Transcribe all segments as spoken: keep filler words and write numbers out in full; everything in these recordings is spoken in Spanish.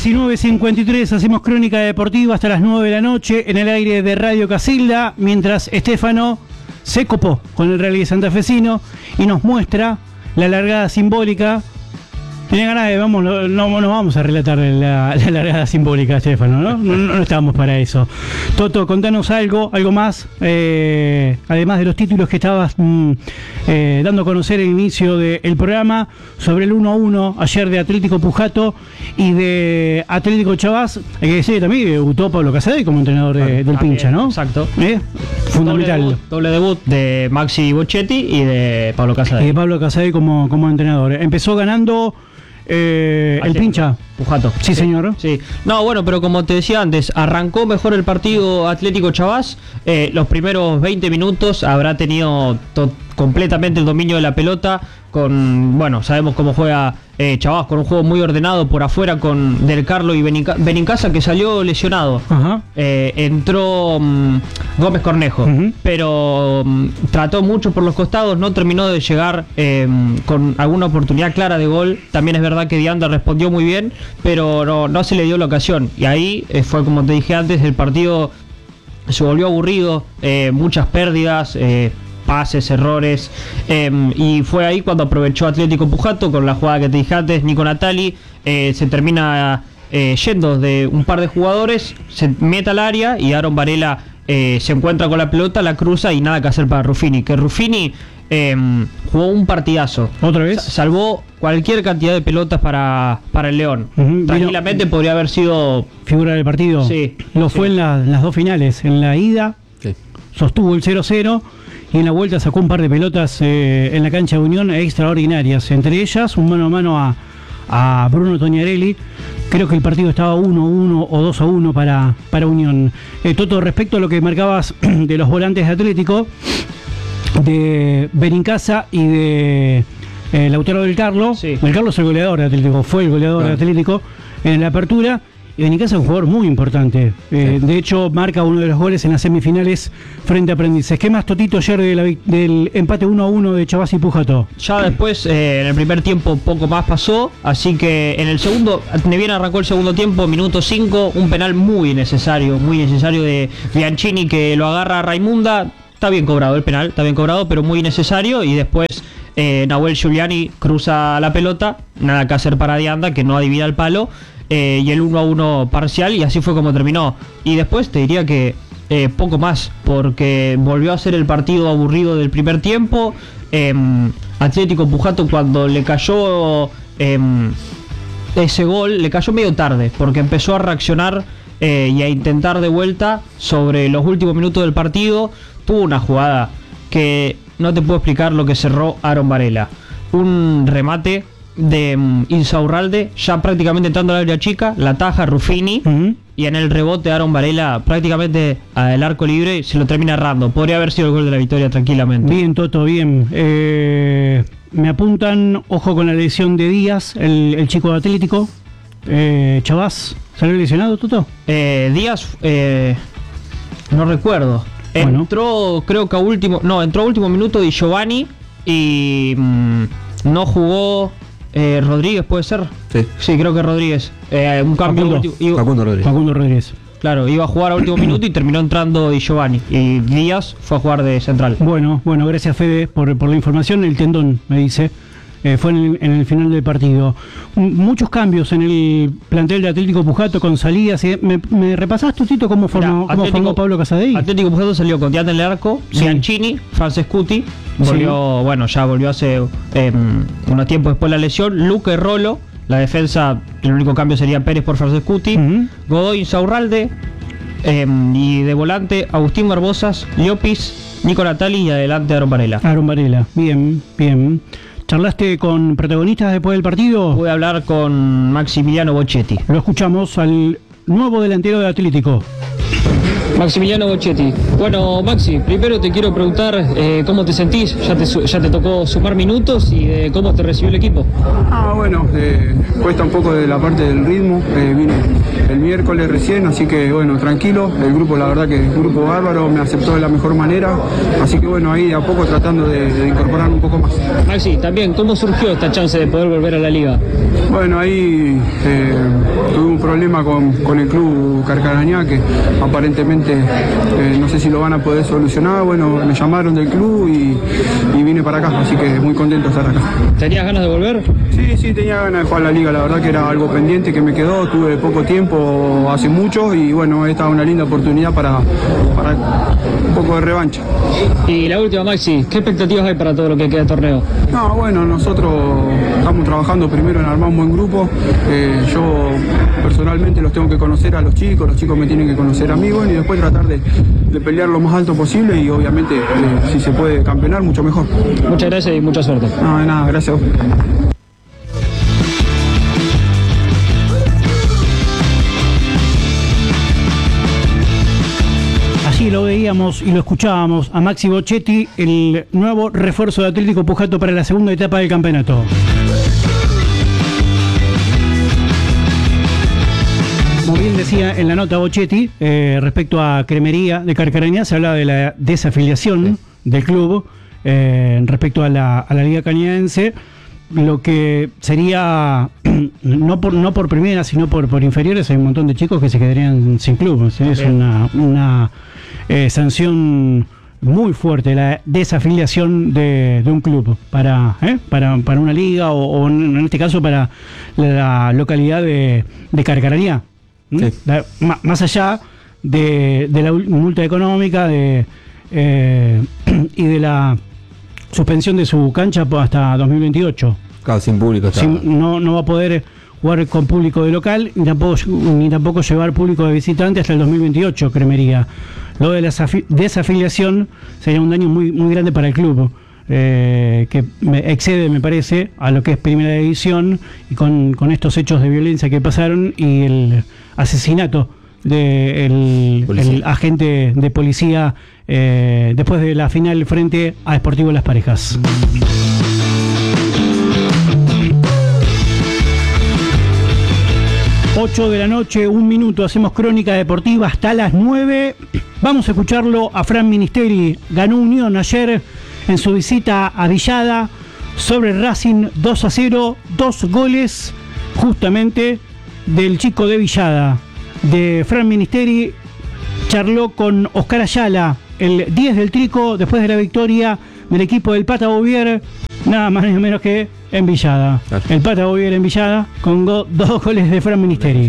diecinueve cincuenta y tres, hacemos crónica deportiva hasta las nueve de la noche en el aire de Radio Casilda, mientras Estefano se copó con el rally santafesino y nos muestra la largada simbólica. Tiene ganas de, vamos, no, no, no vamos a relatar la, la largada simbólica, Estefano, ¿no? No, no, no estamos para eso. Toto, contanos algo, algo más, eh, además de los títulos que estabas mm, eh, dando a conocer al inicio del programa, sobre el uno a uno ayer de Atlético Pujato y de Atlético Chavás. Hay que decir que también debutó Pablo Casadei como entrenador de, del también, Pincha, ¿no? Exacto. ¿Eh? Fundamental. Doble debut, doble debut de Maxi Bochetti y de Pablo Casadei. Y de Pablo Casadei como, como entrenador. Empezó ganando... Eh, el Pincha Pujato. Sí, sí, señor. Sí. No, bueno, pero como te decía antes, arrancó mejor el partido Atlético Chavás. Eh, los primeros veinte minutos habrá tenido to- completamente el dominio de la pelota. Con, bueno, sabemos cómo juega eh, Chavás, con un juego muy ordenado por afuera con Del Carlo y Benica- Benincasa, que salió lesionado. Ajá. Eh, entró um, Gómez Cornejo, Uh-huh. pero um, trató mucho por los costados, no terminó de llegar eh, con alguna oportunidad clara de gol. También es verdad que Dianda respondió muy bien, pero no, no se le dio la ocasión. Y ahí eh, fue, como te dije antes, el partido se volvió aburrido, eh, muchas pérdidas, eh, pases, errores, eh, y fue ahí cuando aprovechó Atlético Pujato con la jugada que te dije antes. Nico Natali eh, se termina eh, yendo de un par de jugadores, se mete al área y Aaron Varela eh, se encuentra con la pelota, la cruza y nada que hacer para Ruffini, que Ruffini eh, jugó un partidazo. ¿Otra vez? Sa- salvó cualquier cantidad de pelotas para, para el León. Uh-huh. Tranquilamente Vino, podría haber sido... figura del partido. Sí, Lo sí. fue en, la, en las dos finales. En la ida Sí. sostuvo el cero cero y en la vuelta sacó un par de pelotas eh, en la cancha de Unión extraordinarias. Entre ellas un mano a mano a, a Bruno Toñarelli. Creo que el partido estaba uno a uno o dos a uno para, para Unión. Eh, Toto, respecto a lo que marcabas de los volantes de Atlético, de Benincasa y de eh, Lautaro del Carlo. Sí. El Carlo es el goleador de Atlético, fue el goleador Claro. de Atlético en la apertura. Y Benincasa es un jugador muy importante. Eh, Sí. De hecho, marca uno de los goles en las semifinales frente a Aprendices. ¿Qué más, Totito, ayer de la vic- del empate uno a uno de Chavás y Pujato? Ya después, eh, en el primer tiempo, poco más pasó. Así que en el segundo, ni bien arrancó el segundo tiempo, minuto cinco, un penal muy necesario, muy necesario de Bianchini, que lo agarra a Raimunda. Está bien cobrado el penal, está bien cobrado, pero muy necesario. Y después eh, Nahuel Giuliani cruza la pelota, nada que hacer para Dianda, que no adivina el palo. Eh, y el uno a uno parcial, y así fue como terminó. Y después te diría que eh, poco más, porque volvió a ser el partido aburrido del primer tiempo. Eh, Atlético Pujato, cuando le cayó eh, ese gol, le cayó medio tarde, porque empezó a reaccionar eh, y a intentar de vuelta sobre los últimos minutos del partido. Tuvo una jugada que no te puedo explicar lo que cerró Aaron Varela. Un remate de um, Insaurralde, ya prácticamente entrando al área chica, la taja Ruffini, Uh-huh. y en el rebote Aaron Varela prácticamente al arco libre se lo termina errando. Podría haber sido el gol de la victoria tranquilamente. Bien, Toto, bien. Eh, me apuntan, ojo con la lesión de Díaz, el, el chico de Atlético. Eh, Chavás, ¿salió lesionado, Toto? Eh, Díaz, eh, no recuerdo. Bueno. Entró, creo que a último, no, entró a último minuto Di Giovanni y mm, no jugó eh, Rodríguez, ¿puede ser? Sí. Sí, creo que Rodríguez. Eh, un cambio Facundo. último- iba- Facundo Rodríguez. Facundo Rodríguez. Claro, iba a jugar a último minuto y terminó entrando Di Giovanni. Y Díaz fue a jugar de central. Bueno, bueno, gracias, Fede, por, por la información. El tendón, me dice, eh, fue en el, en el final del partido. M- muchos cambios en el plantel de Atlético Pujato con salidas. ¿eh? ¿Me, me repasás, Totito, cómo formó, Mirá, cómo Atlético- formó Pablo Casadei? Atlético Pujato salió con Dianda en el arco, Sí. Bianchini, Francescuti, volvió, bueno, ya volvió hace eh, unos tiempos después de la lesión, Luque Rolo, la defensa, el único cambio sería Pérez por Francescuti, Ujú. Godoy Insaurralde, eh, y de volante Agustín Barbosas, Llopis, Nico Natali y adelante Aaron Varela. Aaron Varela, bien, bien. ¿Charlaste con protagonistas después del partido? Pude hablar con Maximiliano Bochetti. Lo escuchamos al nuevo delantero de Atlético. Maximiliano Bochetti. Bueno, Maxi, primero te quiero preguntar eh, cómo te sentís, ya te, ya te tocó sumar minutos y eh, cómo te recibió el equipo. Ah, bueno, eh, cuesta un poco de la parte del ritmo, eh, vine el miércoles recién, así que bueno, tranquilo, el grupo, la verdad que el grupo bárbaro me aceptó de la mejor manera, así que bueno, ahí de a poco tratando de, de incorporar un poco más. Maxi, también, ¿cómo surgió esta chance de poder volver a la liga? Bueno, ahí eh, tuve un problema con, con el club Carcarañá, que aparentemente eh, no sé si lo van a poder solucionar. Bueno, me llamaron del club y, y vine para acá, así que muy contento de estar acá. ¿Tenías ganas de volver? Sí, sí, tenía ganas de jugar la liga, la verdad que era algo pendiente que me quedó, tuve poco tiempo hace mucho y bueno, esta es una linda oportunidad para, para un poco de revancha. Y la última, Maxi, ¿qué expectativas hay para todo lo que queda de torneo? No, bueno, nosotros estamos trabajando primero en armar un buen grupo, eh, yo personalmente los tengo que conocer a los chicos, los chicos me tienen que conocer a mí, bueno, y después tratar de, de pelear lo más alto posible y obviamente eh, si se puede campeonar, mucho mejor. Muchas gracias y mucha suerte. No, de nada, gracias a vos. Así lo veíamos y lo escuchábamos a Maxi Bochetti, el nuevo refuerzo de Atlético Pujato para la segunda etapa del campeonato. Como bien decía en la nota Bochetti, eh, respecto a Cremería de Carcarañá, se hablaba de la desafiliación sí. del club eh, respecto a la, a la Liga Cañadense, lo que sería no por no por primera, sino por, por inferiores. Hay un montón de chicos que se quedarían sin club. ¿Sí? Es una, una eh, sanción muy fuerte, la desafiliación de, de un club para, ¿eh? para, para una liga o, o en este caso para la localidad de, de Carcarañá. Sí. La, más, más allá de, de la multa económica de, eh, y de la suspensión de su cancha hasta dos mil veintiocho. Claro, sin público. Sin, no, no va a poder jugar con público de local ni tampoco, ni tampoco llevar público de visitante hasta el dos mil veintiocho, Cremería. Lo de la desafiliación sería un daño muy, muy grande para el club. Eh, que me excede, me parece, a lo que es primera división, y con, con estos hechos de violencia que pasaron y el asesinato del de agente de policía eh, después de la final frente a Sportivo Las Parejas. ocho de la noche, un minuto, hacemos crónica deportiva hasta las nueve. Vamos a escucharlo a Fran Ministeri. Ganó Unión ayer en su visita a Villada sobre Racing dos a cero, dos goles justamente del chico de Villada, de Fran Ministeri. Charló con Oscar Ayala, el diez del Trico, después de la victoria del equipo del Pata Bouvier, nada más ni menos que en Villada. El Pata Bouvier en Villada con go- dos goles de Fran Ministeri.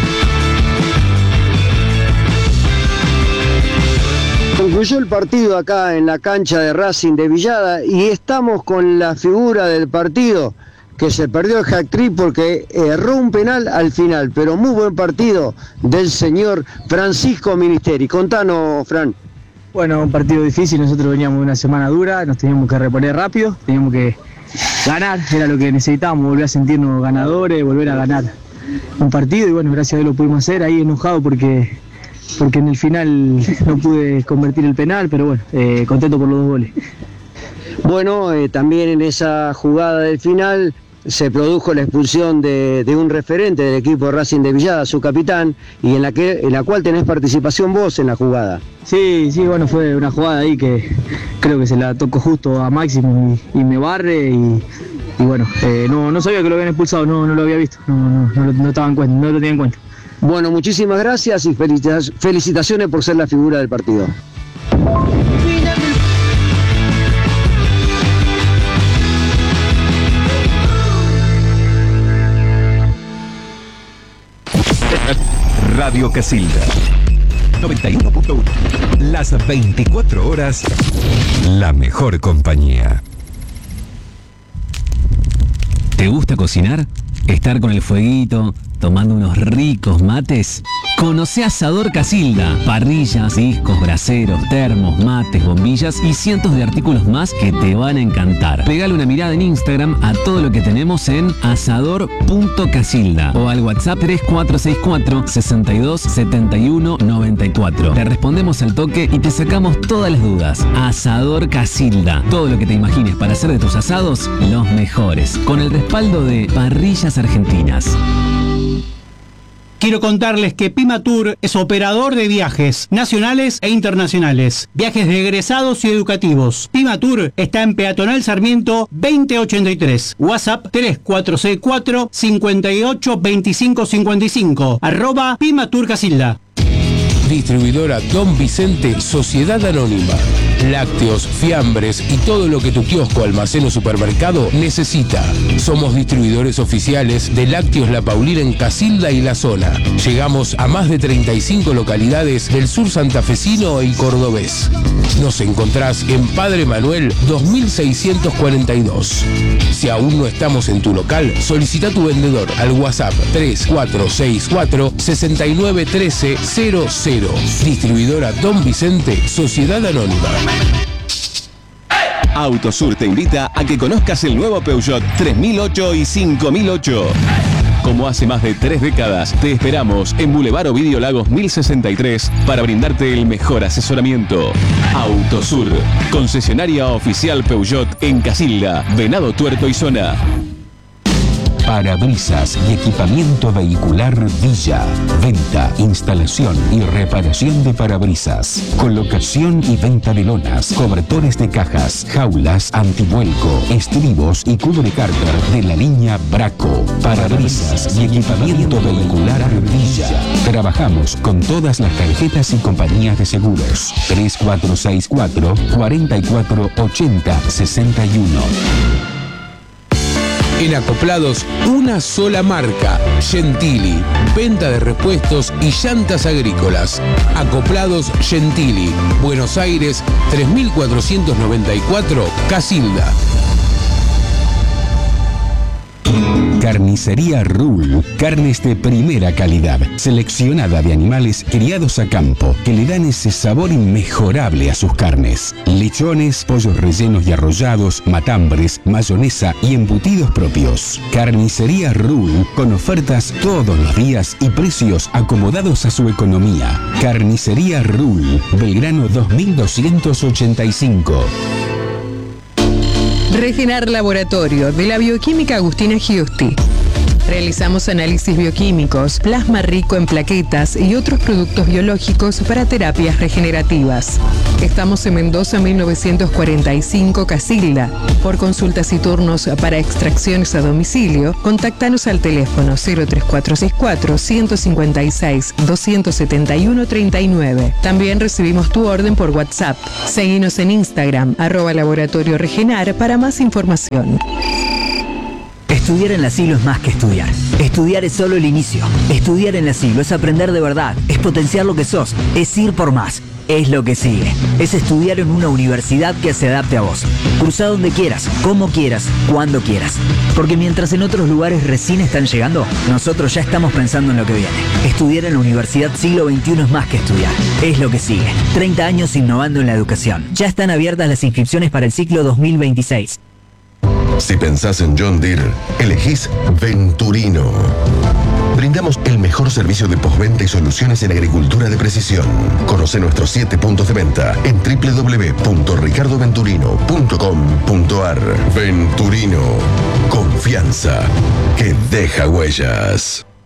Concluyó el partido acá en la cancha de Racing de Villada y estamos con la figura del partido, que se perdió el hat-trick porque erró un penal al final, pero muy buen partido del señor Francisco Ministeri. Contanos, Fran. Bueno, un partido difícil, nosotros veníamos de una semana dura, nos teníamos que reponer rápido, teníamos que ganar, era lo que necesitábamos, volver a sentirnos ganadores, volver a ganar un partido y bueno, gracias a Dios lo pudimos hacer, ahí enojado porque... porque en el final no pude convertir el penal, pero bueno, eh, contento por los dos goles. Bueno, eh, también en esa jugada del final se produjo la expulsión de, de un referente del equipo Racing de Villada, su capitán, y en la, que, en la cual tenés participación vos en la jugada. Sí, sí, bueno, fue una jugada ahí que creo que se la tocó justo a Máximo y, y me barre y, y bueno, eh, no, no sabía que lo habían expulsado, no, no lo había visto, no, no, no, no, estaba en cuenta, no lo tenía en cuenta. Bueno, muchísimas gracias y felicitaciones por ser la figura del partido. Radio Casilda noventa y uno punto uno. Las veinticuatro horas, la mejor compañía. ¿Te gusta cocinar? Estar con el fueguito, tomando unos ricos mates? Conoce Asador Casilda. Parrillas, discos, braseros, termos, mates, bombillas y cientos de artículos más que te van a encantar. Pegale una mirada en Instagram a todo lo que tenemos en asador punto casilda o al WhatsApp tres cuatro seis cuatro, seis dos, siete uno, nueve cuatro. Te respondemos al toque y te sacamos todas las dudas. Asador Casilda. Todo lo que te imagines para hacer de tus asados los mejores. Con el respaldo de Parrillas Argentinas. Quiero contarles que Pimatur es operador de viajes nacionales e internacionales, viajes de egresados y educativos. Pimatur está en Peatonal Sarmiento veinte ochenta y tres, WhatsApp tres cuatro seis cuatro, cinco ocho, dos cinco cinco cinco, arroba Pimatur Casilda. Distribuidora Don Vicente, Sociedad Anónima. Lácteos, fiambres y todo lo que tu kiosco, almacén o supermercado necesita. Somos distribuidores oficiales de Lácteos La Paulina en Casilda y la zona. Llegamos a más de treinta y cinco localidades del sur santafesino y cordobés. Nos encontrás en Padre Manuel dos mil seiscientos cuarenta y dos. Si aún no estamos en tu local, solicita tu vendedor al WhatsApp tres cuatro seis cuatro, seis nueve uno tres cero cero. Distribuidora Don Vicente, Sociedad Anónima. Autosur te invita a que conozcas el nuevo Peugeot tres mil ocho y cinco mil ocho. Como hace más de tres décadas, te esperamos en Boulevard Ovidio Lagos mil sesenta y tres para brindarte el mejor asesoramiento. Autosur, concesionaria oficial Peugeot en Casilda, Venado Tuerto y zona. Parabrisas y equipamiento vehicular Villa. Venta, instalación y reparación de parabrisas. Colocación y venta de lonas, cobertores de cajas, jaulas, antivuelco, estribos y cubre cárter de la línea Braco. Parabrisas y equipamiento vehicular Villa. Trabajamos con todas las tarjetas y compañías de seguros. tres cuatro seis cuatro, cuatro cuatro ocho cero, seis uno. En Acoplados, una sola marca, Gentili. Venta de repuestos y llantas agrícolas. Acoplados Gentili. Buenos Aires, tres mil cuatrocientos noventa y cuatro, Casilda. Carnicería Rule, carnes de primera calidad, seleccionada de animales criados a campo, que le dan ese sabor inmejorable a sus carnes. Lechones, pollos rellenos y arrollados, matambres, mayonesa y embutidos propios. Carnicería Rule, con ofertas todos los días y precios acomodados a su economía. Carnicería Rule, Belgrano dos mil doscientos ochenta y cinco. Regenar Laboratorio de la Bioquímica Agustina Giusti. Realizamos análisis bioquímicos, plasma rico en plaquetas y otros productos biológicos para terapias regenerativas. Estamos en Mendoza mil novecientos cuarenta y cinco, Casilda. Por consultas y turnos para extracciones a domicilio, contáctanos al teléfono cero tres cuatro seis cuatro, uno cinco seis, dos siete uno, tres nueve. También recibimos tu orden por WhatsApp. Seguinos en Instagram, arroba Laboratorio Regenar para más información. Estudiar en la Siglo es más que estudiar. Estudiar es solo el inicio. Estudiar en la Siglo es aprender de verdad, es potenciar lo que sos, es ir por más. Es lo que sigue. Es estudiar en una universidad que se adapte a vos. Cruza donde quieras, como quieras, cuando quieras. Porque mientras en otros lugares recién están llegando, nosotros ya estamos pensando en lo que viene. Estudiar en la Universidad Siglo veintiuno es más que estudiar. Es lo que sigue. treinta años innovando en la educación. Ya están abiertas las inscripciones para el ciclo dos mil veintiséis. Si pensás en John Deere, elegís Venturino. Brindamos el mejor servicio de postventa y soluciones en agricultura de precisión. Conoce nuestros siete puntos de venta en doble u doble u doble u punto ricardo venturino punto com punto a r. Venturino. Confianza que deja huellas.